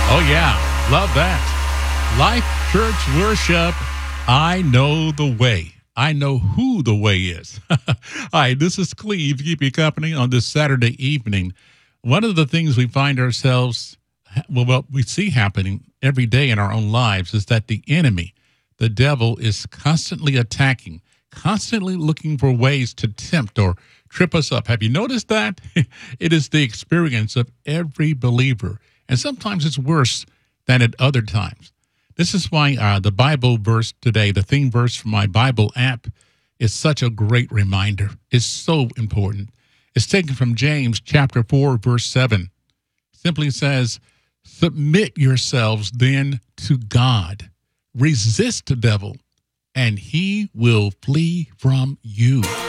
Oh, yeah. Love that. Life Church Worship. I know the way. I know who the way is. Hi, this is Cleve. Keep you company on this Saturday evening. One of the things we find ourselves, we see happening every day in our own lives is that the enemy, the devil, is constantly attacking, constantly looking for ways to tempt or trip us up. Have you noticed that? It is the experience of every believer. And sometimes it's worse than at other times. This is why the Bible verse today, the theme verse from my Bible app, is such a great reminder. It's so important. It's taken from James chapter 4, verse 7. Simply says, submit yourselves then to God. Resist the devil, and he will flee from you.